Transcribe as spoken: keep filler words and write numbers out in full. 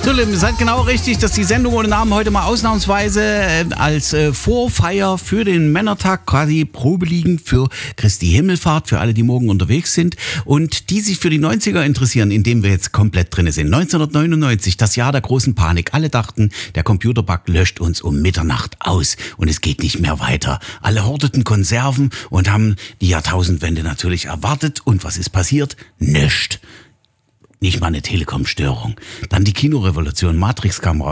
So, Lieben, ihr seid genau richtig, dass die Sendung ohne Namen heute mal ausnahmsweise äh, als äh, Vorfeier für den Männertag quasi Probe liegen für Christi Himmelfahrt, für alle, die morgen unterwegs sind und die sich für die neunziger interessieren, in dem wir jetzt komplett drin sind. neunzehnhundertneunundneunzig, das Jahr der großen Panik. Alle dachten, der Computerbug löscht uns um Mitternacht aus und es geht nicht mehr weiter. Alle horteten Konserven und haben die Jahrtausendwende natürlich erwartet. Und was ist passiert? Nischt. Nicht mal eine Telekom-Störung. Dann die Kinorevolution, Matrix kam raus.